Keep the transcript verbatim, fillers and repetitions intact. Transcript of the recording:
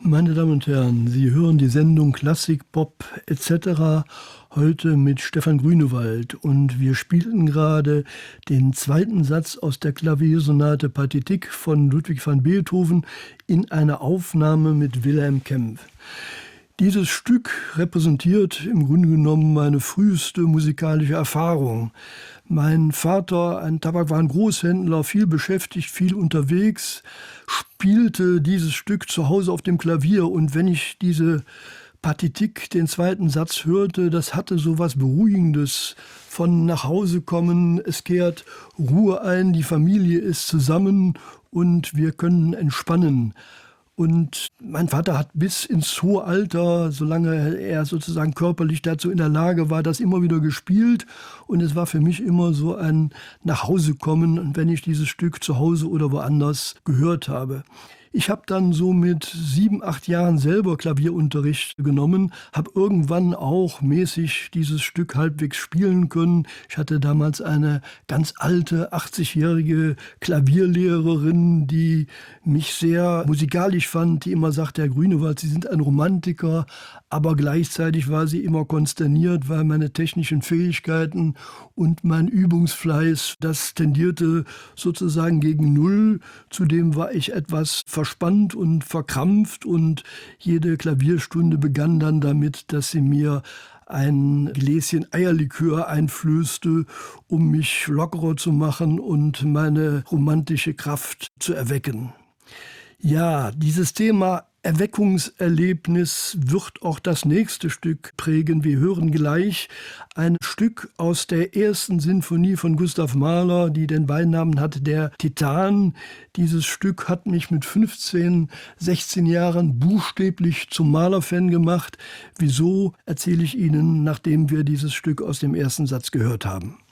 Meine Damen und Herren, Sie hören die Sendung Klassik, Pop et cetera heute mit Stefan Grünewald und wir spielten gerade den zweiten Satz aus der Klaviersonate Pathétique von Ludwig van Beethoven in einer Aufnahme mit Wilhelm Kempff. Dieses Stück repräsentiert im Grunde genommen meine früheste musikalische Erfahrung. Mein Vater, ein Tabakwarengroßhändler, viel beschäftigt, viel unterwegs, spielte dieses Stück zu Hause auf dem Klavier. Und wenn ich diese Pathétique, den zweiten Satz, hörte, das hatte so was Beruhigendes von nach Hause kommen. Es kehrt Ruhe ein, die Familie ist zusammen und wir können entspannen. Und mein Vater hat bis ins hohe Alter, solange er sozusagen körperlich dazu in der Lage war, das immer wieder gespielt. Und es war für mich immer so ein Nachhausekommen, wenn ich dieses Stück zu Hause oder woanders gehört habe. Ich habe dann so mit sieben, acht Jahren selber Klavierunterricht genommen, habe irgendwann auch mäßig dieses Stück halbwegs spielen können. Ich hatte damals eine ganz alte, achtzigjährige Klavierlehrerin, die mich sehr musikalisch fand, die immer sagte, Herr Grünewald, Sie sind ein Romantiker, aber gleichzeitig war sie immer konsterniert, weil meine technischen Fähigkeiten und mein Übungsfleiß, das tendierte sozusagen gegen Null. Zudem war ich etwas verspannt und verkrampft und jede Klavierstunde begann dann damit, dass sie mir ein Gläschen Eierlikör einflößte, um mich lockerer zu machen und meine romantische Kraft zu erwecken. Ja, dieses Thema Erweckungserlebnis wird auch das nächste Stück prägen. Wir hören gleich ein Stück aus der ersten Sinfonie von Gustav Mahler, die den Beinamen hat, der Titan. Dieses Stück hat mich mit fünfzehn, sechzehn Jahren buchstäblich zum Mahler-Fan gemacht. Wieso, erzähle ich Ihnen, nachdem wir dieses Stück aus dem ersten Satz gehört haben.